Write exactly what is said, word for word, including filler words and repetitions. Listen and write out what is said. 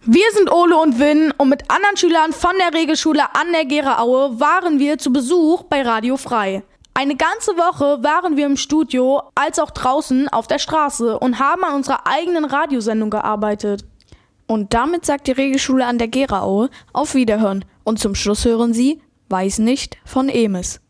Wir sind Ole und Win und mit anderen Schülern von der Regelschule an der Gera-Aue waren wir zu Besuch bei Radio Frei. Eine ganze Woche waren wir im Studio als auch draußen auf der Straße und haben an unserer eigenen Radiosendung gearbeitet. Und damit sagt die Regelschule an der Gera-Aue auf Wiederhören. Und zum Schluss hören Sie Weiß nicht von Emis.